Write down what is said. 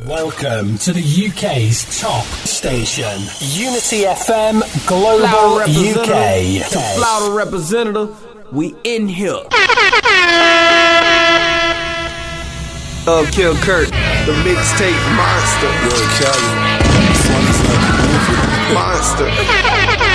Welcome to the UK's top station, Unity FM Global UK. To Florida representative, we in here. Kill Kurt, the mixtape monster. Yo, Cali. Monster.